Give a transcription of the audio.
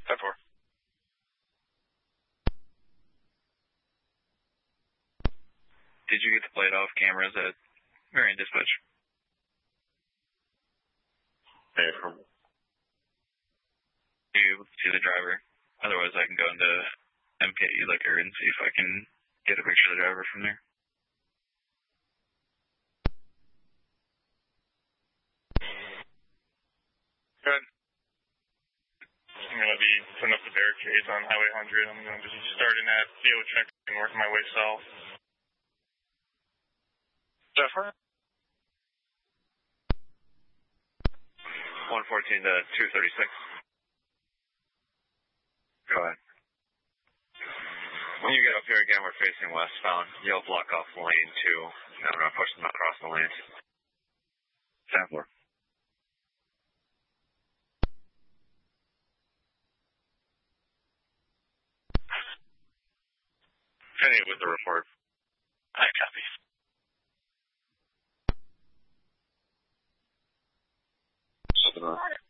10-4. Did you get the plate off cameras at Marion Dispatch? Hey, from... Do you see the driver? Otherwise, I can go into MKE Liquor and see if I can get a picture of the driver from there. Good. I'm going to be putting up the barricades on Highway 100. I'm going to be starting at CO check and working my way south. Jeffrey? 114 to 236. Go ahead. When you get up here again, we're facing westbound. You'll block off lane 2. I'm going to push them across the lanes. 10-4. Penny with the report. I copy. Something wrong.